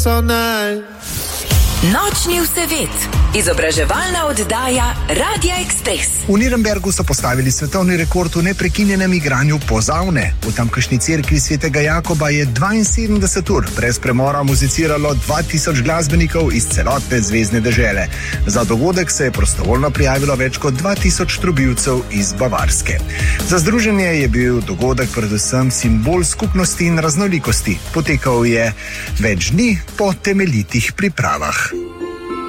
Nočni vsevet, izobraževalna oddaja Radia Express. V Nürnbergu so postavili svetovni rekord v neprekinjenem igranju pozavne. V tamkajšnji cerkvi svetega Jakoba je 72 ur brez premora muziciralo 2000 glasbenikov iz celotne zvezne dežele. Za dogodek se je prostovoljno prijavilo več kot 2000 trobivcev iz Bavarske. Za združenje je bil dogodek predvsem simbol skupnosti in raznolikosti. Potekal je več dni po temeljitih pripravah.